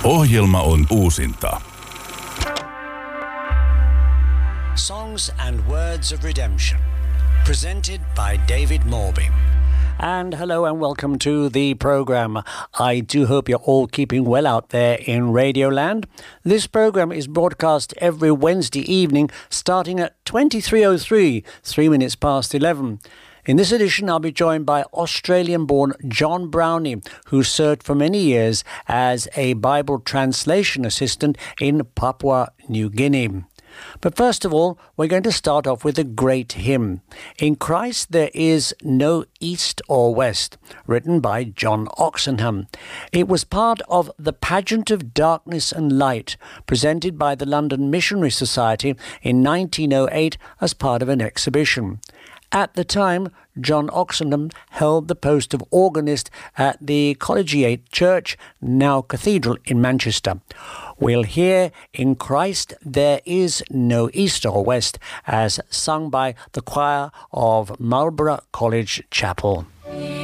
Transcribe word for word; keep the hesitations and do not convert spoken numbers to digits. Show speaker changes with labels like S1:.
S1: Ohjelma on uusinta.
S2: Songs and Words of Redemption, presented by David Morby. And hello and welcome to the program. I do hope you're all keeping well out there in Radioland. This program is broadcast every Wednesday evening starting at twenty-three oh three, three minutes past eleven. In this edition, I'll be joined by Australian-born John Brownie, who served for many years as a Bible translation assistant in Papua New Guinea. But first of all, we're going to start off with a great hymn. In Christ There Is No East or West, written by John Oxenham. It was part of The Pageant of Darkness and Light, presented by the London Missionary Society in nineteen oh eight as part of an exhibition. At the time, John Oxenham held the post of organist at the Collegiate Church, now Cathedral, in Manchester. We'll hear In Christ There Is No East or West, as sung by the choir of Marlborough College Chapel.